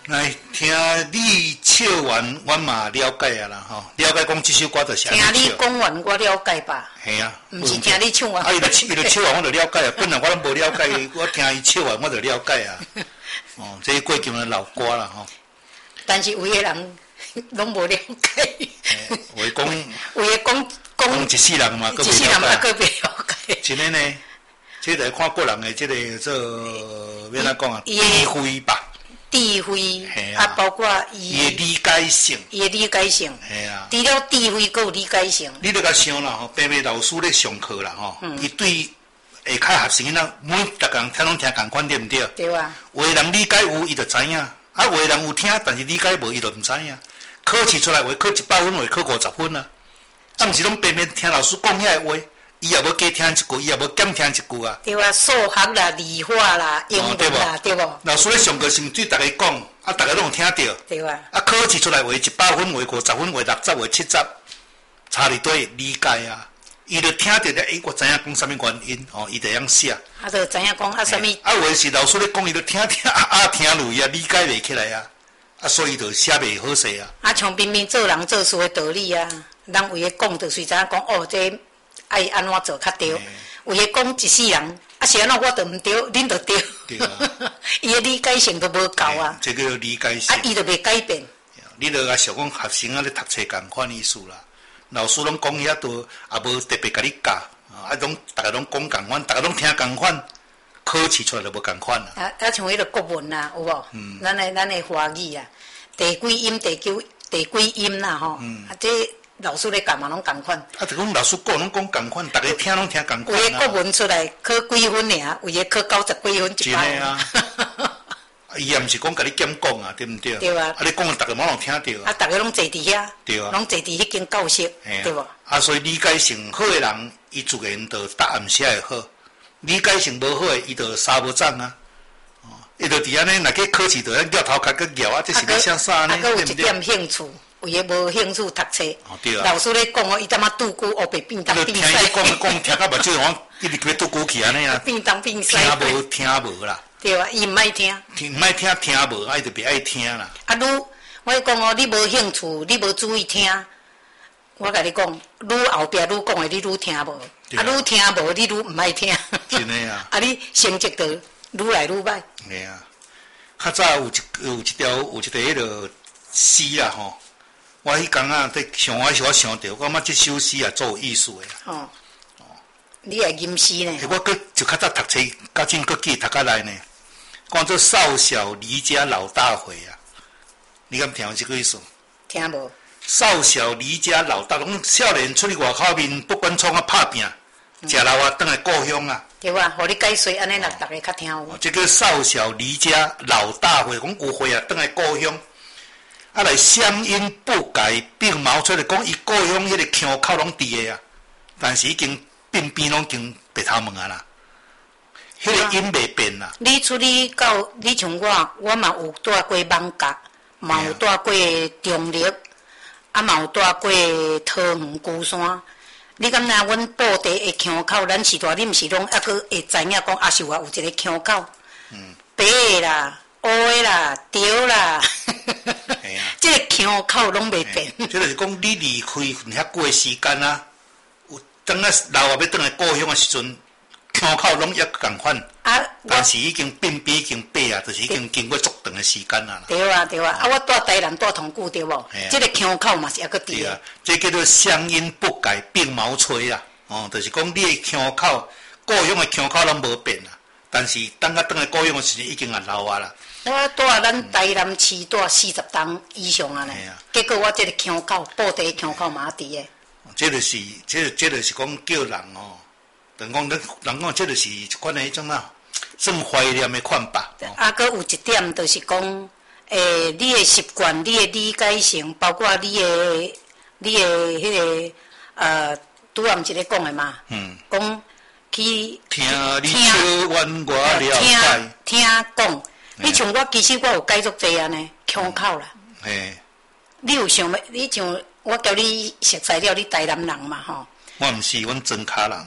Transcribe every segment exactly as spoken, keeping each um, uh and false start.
来听你唱完，我嘛了解啊啦吼，了解讲这首歌就是安尼唱。 听你讲完，我了解吧。 系啊， 唔是听你唱完。 啊，伊就伊就唱完，我就了解啊。本来我拢无了解，我听伊唱完，我就了解啊。哦，这过去的老歌啦吼。 但是有个人拢无了解。 话讲， 有个讲讲一世人嘛， 一世人嘛，个未了解。 真的呢，这个看个人的这个做，要怎讲啊？智慧吧。 智慧啊，包括伊的理解性， 伊的理解性， 系啊。 除了智慧，还有理解性。 你著甲想啦吼，平平老师咧上课啦吼，伊对下骹学生仔每逐工听拢听共款对毋对？ 对啊。 有的人理解有，伊就知影；啊，有的人有听，但是理解无，伊就毋知影。考试出来话考一百分，话考五十分啊。啊，毋是拢平平听老师讲遐话。伊也无加听一句，伊也无减听一句啊。 对啊，数学啦、理化啦、英文啦，对无？ 老师咧上课先对大家讲，啊，大家拢有听到。 对啊。 啊，考试出来话一百分，话五十分，话六十，话七十，差伫对理解啊。伊就听到咧，诶，我知影讲啥物原因，哦，伊就样写。 啊，就知影讲啊，啥物？ 啊，有诶是老师咧讲，伊就听听啊啊听落伊啊，理解袂起来啊，啊，所以就写袂好势啊。 啊，像明明做人做事诶道理啊，人为个讲，就随知影讲哦，这。爱安怎做较对？有个讲一世人，啊是安怎我着毋对，恁着对。对啊。伊个理解性都无够啊。 这个理解性。 啊，伊着袂改变。 你着甲想讲学生啊咧读册共款意思啦。老师拢讲遐都也无特别甲你教，啊，拢逐个拢讲共款，逐个拢听共款，考试出来就无共款啦。 啊啊，像迄个国文啦，有无？嗯。咱诶咱诶华语啊，第几音、第九、第几音啦吼。嗯。啊，这。老师咧教嘛拢共款， 啊，就讲老师讲拢讲共款，逐个听拢听共款。 有个国文出来考几分尔，有个考九十几分一百。 真诶啊！伊也毋是讲甲你减讲啊，对毋对？ 对啊。 啊，你讲逐个马上听到。 啊，逐个拢坐伫遐。 对啊。 拢坐伫迄间教室，对无？ 啊，所以理解性好诶人，伊自然就答案写会好；理解性无好诶，伊就三无涨啊。哦，伊就伫安尼，若去考试就咱摇头壳去摇啊，这是咧写啥呢？ 啊，佮有一点兴趣。有诶无兴趣读册，老师咧讲哦，伊他妈拄久学白便当比赛。 听伊讲讲听到目睭我一直去拄久去安尼啊。 便当比赛。 听无听无啦。 对啊，伊毋爱听。 听毋爱听听无，啊伊就别爱听啦。 啊，愈我讲哦，你无兴趣，你无注意听，我甲你讲，愈后壁愈讲诶，你愈听无，啊愈听无，你愈毋爱听。 真诶啊。 啊，你成绩就愈来愈歹。 系啊，较早有一有一条有一条迄个诗啦吼。我迄天啊，在想我是我想到，我感觉这首诗啊，做有意思诶。哦。 哦。你会吟诗呢？ 我搁就较早读册，较真搁记读较来呢。讲做少小离家老大回啊，你敢听过这个意思？ 听无。 少小离家老大，讲少年出去外口面，不管创啊拍拼，食老啊，倒来故乡啊。 对啊，互你解说，安尼若逐个较听有。 这个少小离家老大回，讲有回啊，倒来故乡。啊，来乡音不改，并毛出来讲，伊故乡迄个腔口拢伫个啊，但是已经变变拢已经白头毛啊啦，迄个音袂变啦。 你出去到，你像我，我嘛有住过艋舺，嘛有住过中立，啊嘛有住过桃园孤山。你敢若阮布地的腔口，咱时代你毋是拢抑阁会知影讲阿秀啊有一个腔口，嗯，白的啦。乌的啦，潮啦， 系啊， 这个腔口拢袂变。 这就是讲你离开遐久的时间啊，有等啊老啊要倒来故乡的时阵，腔口拢也共款。啊，但是已经变变已经变啊，就是已经经过足长的时间啦。 对啊对啊，啊我住台南住同久对无？这个腔口嘛是抑阁伫。对啊， 这叫做乡音不改鬓毛衰啦。哦，就是讲你的腔口，故乡的腔口拢无变啦，但是等啊倒来故乡的时阵已经啊老啊啦。 我住咱台南市住四十栋以上啊呢，结果我这个腔口，布地腔口嘛伫诶。 这就是，这这就是讲叫人哦，等讲人人讲这就是一款诶迄种啊，算怀念诶款吧。 啊，搁有一点就是讲，诶，你诶习惯、你诶理解性，包括你诶、你诶迄个呃，拄啊毋是咧讲诶嘛？嗯。讲去听你笑完我了解。 听讲。你像我，其实我有改足济安尼腔口啦。嘿。你有想要？你像我叫你熟悉了，你台南人嘛吼？ 我毋是，阮庄卡人。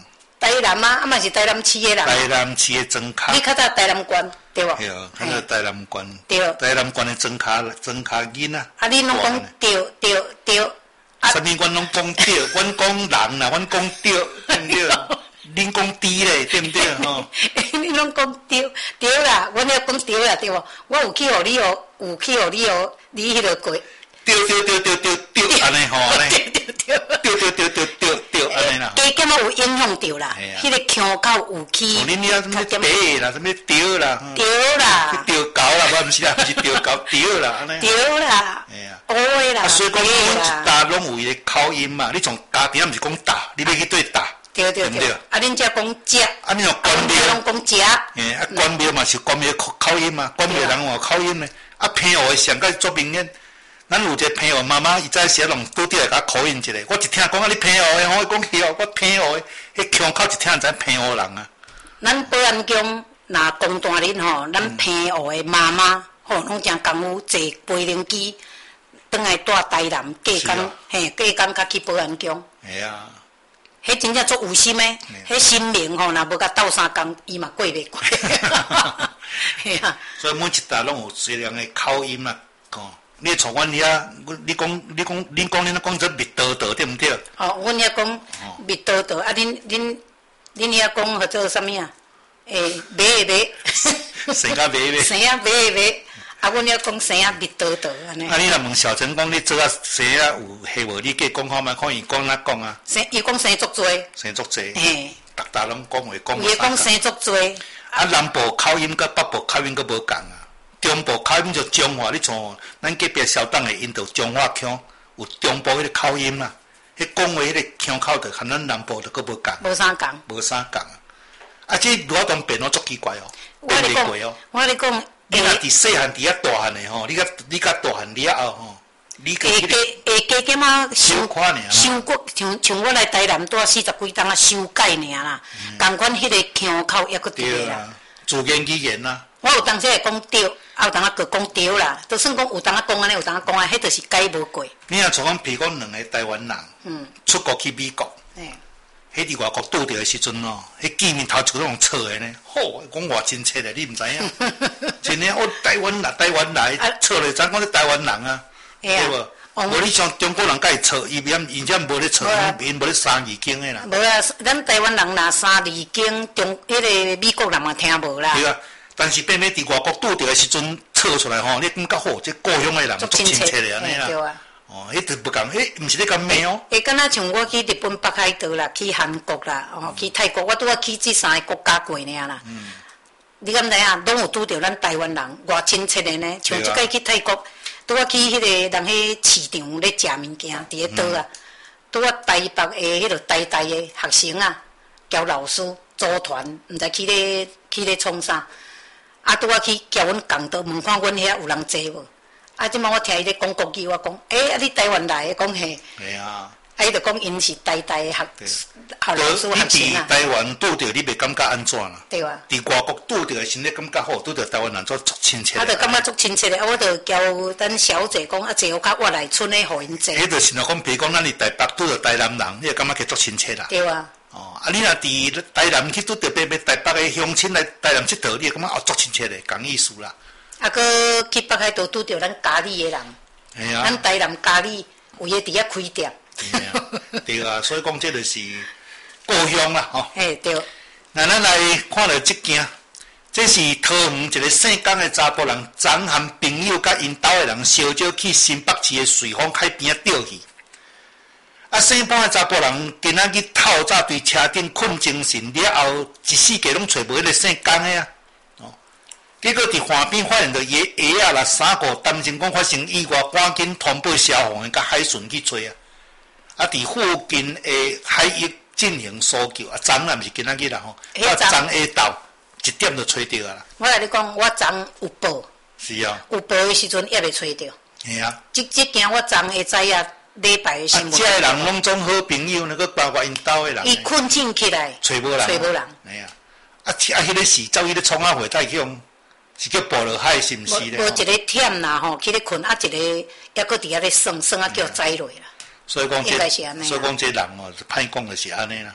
台南啊，啊嘛是台南市的人。 台南市的庄卡。 你较早台南县对无？ 对，迄个台南县。 对。 台南县的庄卡庄卡囡啊。 啊，你拢讲对对对。 啥物？阮拢讲对，阮讲人啦，阮讲对，对不对？恁讲对咧，对不对？吼。 你拢讲对对啦，阮要讲对啦，对无？我有去互你哦，有去互你哦，你迄个过。 对对对对对对，安尼吼安尼。 对对对。 对对对对对对，安尼啦。 加减啊有影响着啦，迄个腔口有去。 哦，恁遐什么白啦，什么对啦。 对啦。 对高啦，无毋是啦，毋是对高，对啦，安尼。 对啦。 哎呀。 乌的啦。 啊，所以讲，阮一搭拢有伊个口音嘛。你从家庭毋是讲打，你要去对打。 对对对。啊，恁遮讲食。 啊，你像关庙。 拢讲食。 诶，啊，关庙嘛是关庙口音嘛，关庙人有口音呢。啊，朋友的上个做明显。咱有一个朋友妈妈，伊早时拢拄着来甲口音一下，我一听讲啊，你朋友的，我讲是哦，我朋友的，迄腔口一听知朋友人啊。 咱保安宫若公大人吼，咱朋友的妈妈吼，拢诚功夫坐飞轮机，转来住台南，隔工嘿，隔工甲去保安宫。 系啊。 迄真正足有心诶，迄心灵吼，若无甲斗三工，伊嘛过袂过。系啊。 所以每一搭拢有最良的口音啊，哦。你从阮遐，你讲你讲恁讲恁讲做蜜桃桃对毋对？ 哦，阮遐讲蜜桃桃，啊，恁恁恁遐讲叫做啥物啊？诶，麦的麦。 生啊麦麦。 生啊麦的麦，啊，阮遐讲生啊蜜桃桃安尼。 啊，你若问小陈讲你做啊生啊有系无？你计讲看觅，看伊讲哪讲啊？ 生伊讲生足多。 生足多。 嘿。 逐搭拢讲话讲。 伊讲生足多。 啊，南部口音甲北部口音佫无共啊。中部口音就中华，你像咱隔壁小党的因就中华腔，有中部迄个口音啦，迄讲话迄个腔口就和咱南部就佫无共。 无啥共。 无啥共啊！啊，这罗东变哦，足奇怪哦，变袂过哦。 我咧讲， 你若伫细汉伫遐大汉的吼，你甲你甲大汉了后吼，你加加会加减啊， 修看尔。 修过像像我来台南住四十几冬啊，修改尔啦，共款迄个腔口抑佫伫啦。 自然语言呐。 我有当时会讲对，啊有当啊个讲对啦，就算讲有当啊讲安尼，有当啊讲啊，迄就是改无过。 你若像讲，譬如讲两个台湾人，嗯，出国去美国，嗯，迄伫外国拄着的时阵哦，迄见面头就拢错的呢，好，讲偌亲切的，你毋知影？真诶，我台湾来，台湾来，错咧，咱讲是台湾人啊，对无？无你像中国人甲伊错，伊免伊遮无咧错，因无咧三字经的啦。 无啊，咱台湾人若三字经，中迄个美国人嘛听无啦。 对啊。但是偏偏伫外国拄着的时阵测出来吼，你感觉好，这故乡的人足亲切的安尼啦。哦，迄就不共，迄毋是咧讲咩哦。 会敢若像我去日本北海道啦，去韩国啦，哦，去泰国，我拄啊去这三个国家过尔啦。嗯。你敢知影？拢有拄着咱台湾人偌亲切的呢？像即摆去泰国，拄啊去迄个人迄市场咧食物件，伫个岛啊，拄啊台北的迄个台大的学生啊，交老师组团，毋知去咧去咧创啥。啊，拄啊去交阮共道，问看阮遐有人坐无？啊，即摆我听伊咧讲国语，我讲，诶、欸，啊，你台湾来的？讲嘿。 系啊。 啊，伊就讲因是台大的学学老师学生啊。 你伫台湾拄着，你袂感觉安怎啦？ 对啊。 伫外国拄着的时，你感觉好，拄着台湾人做足亲切。 啊，就感觉足亲切的，啊，我就交咱小姐讲，啊，坐我较我来村的，互因坐。 迄就是若讲，比如讲，咱伫台北拄着台南人，你会感觉佢足亲切啦。 对啊。 哦，啊！你若伫台南去拄着别别台北的乡亲来台南佚佗，你会感觉哦，足亲切的，共意思啦。 啊，搁去北海道拄着咱咖喱的人， 系啊， 咱台南咖喱有诶伫遐开店。 对啊，所以讲这就是故乡啦，吼。 嘿，对。 那咱来看到即件，这是桃园一个姓江的查甫人，昨和朋友甲因兜的人烧酒去新北市的瑞芳海边啊钓鱼。啊，姓潘的查甫人今仔日透早对车顶困精神了后，一世界拢找无迄个姓江的啊。哦，结果伫岸边发现到伊的鞋啊啦、衫裤，担心讲发生意外，赶紧通报消防员甲海巡去找啊。啊，伫附近的海域进行搜救啊，昨啊毋是今仔日啦吼，我昨下昼一点就找着啊啦。 我甲你讲，我昨有报。 是啊。 有报的时阵也未找着。 系啊。即即件我昨下知影。礼拜的新闻。啊， 这人拢总好朋友，那个包括因兜的人。 伊困醒起来， 找无人。 找无人。 哎呀，啊，啊，迄个是走迄个创啊会，带去用，是叫墮落海，是毋是咧？ 无一个忝啦吼，去咧困，啊一个抑搁伫遐咧算算啊叫载落啦。 所以讲这， 应该是安尼。 所以讲这人哦，歹讲就是安尼啦。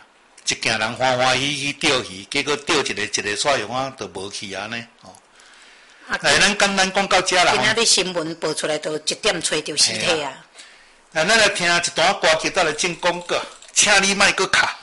一家人欢欢喜喜钓鱼，结果钓一个一个煞用啊，就无去安尼哦。来，咱简单讲到这啦。 今仔日新闻报出来，都一点找到尸体啊。 啊，咱来听一段歌曲，再来进广告，请你莫搁卡。